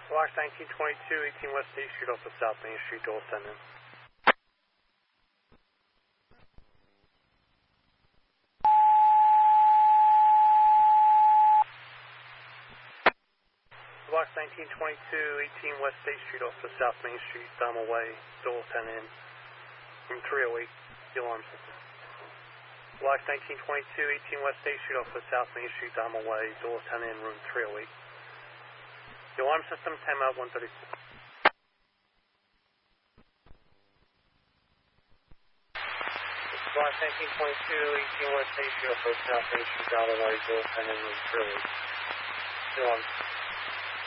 Block 1922, 18 West State Street off of South Main Street, door 10 in. Block 1922, 18 West State Street off of South Main Street, Thelma Way, door 10 in. Room 308, the alarm system. Block 1922, 18 West State Street off of South Main Street, Thelma Way, door 10 in, room 308. The alarm system, 10 out 134. Block 1922, 18 West State Street off of South Main Street, Thelma Way, door 10 in, room 308. The alarm system.